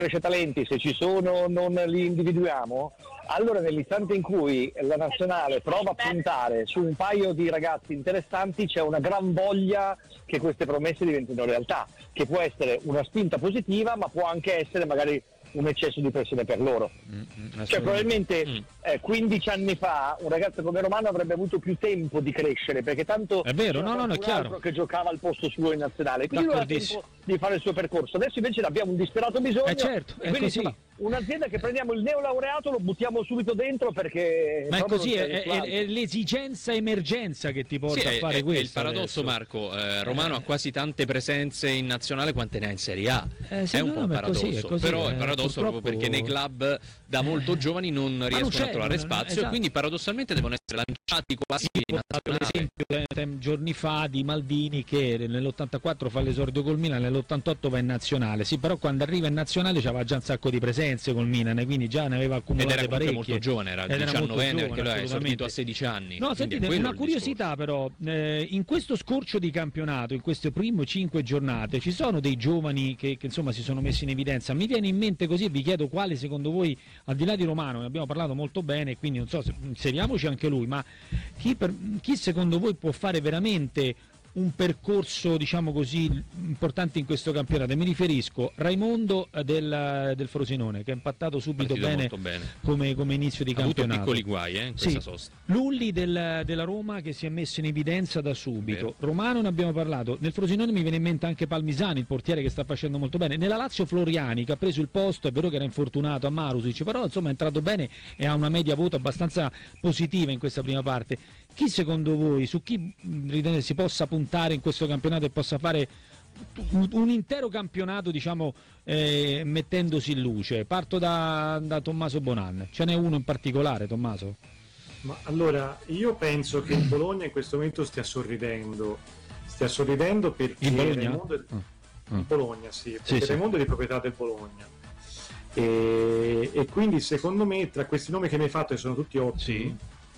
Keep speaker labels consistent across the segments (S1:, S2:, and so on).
S1: cresce talenti, se ci sono non li individuiamo, allora nell'istante in cui la nazionale prova a puntare su un paio di ragazzi interessanti c'è una gran voglia che queste promesse diventino realtà, che può essere una spinta positiva ma può anche essere magari un eccesso di pressione per loro. Cioè probabilmente 15 anni fa un ragazzo come Romano avrebbe avuto più tempo di crescere, perché tanto
S2: è vero, è chiaro
S1: che giocava al posto suo in nazionale, quindi lui ha tempo di fare il suo percorso. Adesso invece abbiamo un disperato bisogno,
S2: certo,
S1: e quindi
S2: così.
S1: Un'azienda che prendiamo il neolaureato lo buttiamo subito dentro perché
S2: ma è così, è l'esigenza emergenza che ti porta a fare questo.
S3: È il paradosso adesso. Marco, Romano ha quasi tante presenze in nazionale quante ne ha in Serie A, è un po' un paradosso, è così, però è paradosso proprio perché nei club da molto giovani non riescono a trovare spazio, esatto. E quindi paradossalmente devono essere lanciati quasi in nazionale.
S2: Per esempio giorni fa di Maldini che nell'84 fa l'esordio col Milan, nell'88 va in nazionale, sì, però quando arriva in nazionale c'aveva già un sacco di presenze col Milan, quindi già ne aveva accumulate parecchie.
S3: Ed era molto giovane, era 19enne perché lui è esordito a 16 anni.
S2: No, sentite, una curiosità però, in questo scorcio di campionato, in queste prime 5 giornate, ci sono dei giovani che insomma si sono messi in evidenza. Mi viene in mente così e vi chiedo quale secondo voi, al di là di Romano, ne abbiamo parlato molto bene, quindi non so se inseriamoci anche lui, ma chi secondo voi può fare veramente un percorso, diciamo così, importante in questo campionato? Mi riferisco a Raimondo del Frosinone, che ha impattato subito bene. Come inizio di campionato.
S3: Ha avuto piccoli guai in questa sosta.
S2: Lulli della Roma che si è messo in evidenza da subito. Vero. Romano ne abbiamo parlato. Nel Frosinone mi viene in mente anche Palmisani, il portiere che sta facendo molto bene. Nella Lazio Floriani che ha preso il posto, è vero che era infortunato a Marusic, però insomma è entrato bene e ha una media voto abbastanza positiva in questa prima parte. Chi secondo voi, su chi ritenete si possa puntare in questo campionato e possa fare un intero campionato, diciamo, mettendosi in luce? Parto da Tommaso Bonan. Ce n'è uno in particolare, Tommaso?
S4: Ma allora, io penso che il Bologna in questo momento stia sorridendo perché
S2: il Bologna?
S4: Il Bologna, sì, perché Raimondo è di proprietà del Bologna. E quindi secondo me tra questi nomi che mi hai fatto, che sono tutti ottimi,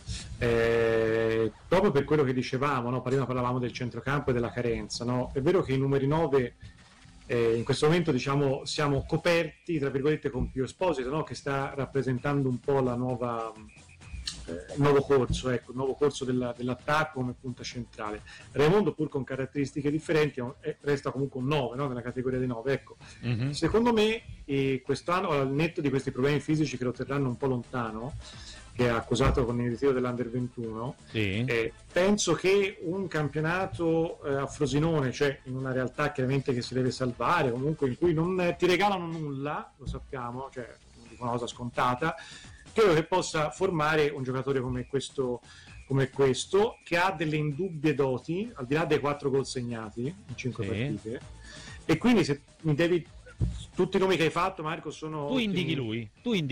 S4: proprio per quello che dicevamo, no? Prima parlavamo del centrocampo e della carenza, no? È vero che i numeri 9 in questo momento, diciamo, siamo coperti tra virgolette con Pio Esposito, no? Che sta rappresentando un po' la nuova il nuovo corso dell'attacco come punta centrale. Raimondo, pur con caratteristiche differenti, resta comunque un 9, no? Nella categoria dei 9, ecco. Secondo me quest'anno, al netto di questi problemi fisici che lo terranno un po' lontano, che ha accusato con il ritiro dell'Under 21, penso che un campionato a Frosinone, cioè in una realtà chiaramente che si deve salvare, comunque in cui non ti regalano nulla, lo sappiamo, cioè non dico una cosa scontata, credo che possa formare un giocatore come questo, che ha delle indubbie doti, al di là dei 4 gol segnati in 5 partite, e quindi se mi devi... Tutti i nomi che hai fatto, Marco, sono...
S2: Tu indichi lui.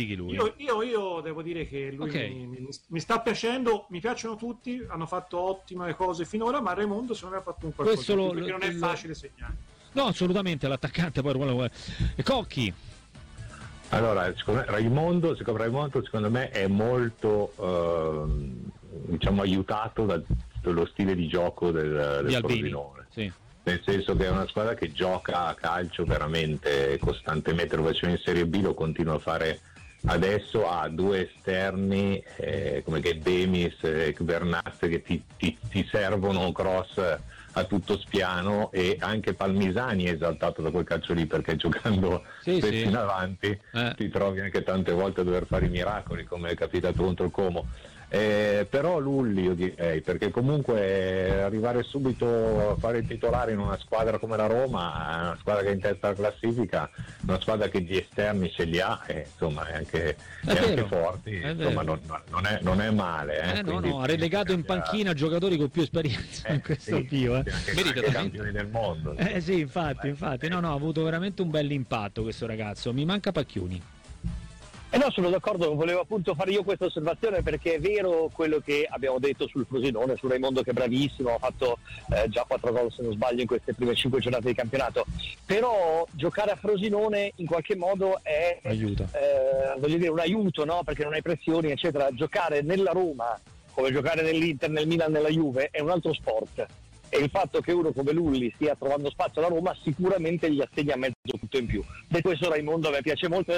S4: Io devo dire che lui mi sta piacendo, mi piacciono tutti, hanno fatto ottime cose finora, ma Raimondo secondo me ha fatto un qualcosa perché non è facile segnare.
S2: No, assolutamente, l'attaccante poi Cocchi.
S5: Allora, Raimondo secondo me è molto diciamo aiutato dallo stile di gioco del Frosinone. Sì. Nel senso che è una squadra che gioca a calcio veramente costantemente, lo faceva in Serie B, lo continua a fare adesso, ha 2 esterni come che Demis e Bernat che ti servono cross a tutto spiano, e anche Palmisani è esaltato da quel calcio lì, perché giocando spesso in avanti ti trovi anche tante volte a dover fare i miracoli, come è capitato contro il Como. Però Lulli, io direi, perché comunque arrivare subito a fare il titolare in una squadra come la Roma, una squadra che è in testa alla classifica, una squadra che gli esterni ce li ha, insomma è anche forti, insomma non è male.
S2: Ha relegato in panchina giocatori con più esperienza in questo avvio.
S5: Anche campioni del mondo.
S2: Sì, infatti. No, ha avuto veramente un bel impatto questo ragazzo. Mi manca Pacchioni.
S1: No, sono d'accordo, volevo appunto fare io questa osservazione, perché è vero quello che abbiamo detto sul Frosinone, su Raimondo che è bravissimo, ha fatto già 4 gol se non sbaglio in queste prime 5 giornate di campionato, però giocare a Frosinone in qualche modo è voglio dire un aiuto, no? Perché non hai pressioni eccetera. Giocare nella Roma come giocare nell'Inter, nel Milan, nella Juve è un altro sport, e il fatto che uno come Lulli stia trovando spazio alla Roma sicuramente gli assegna mezzo punto in più. Detto questo, Raimondo a me piace molto,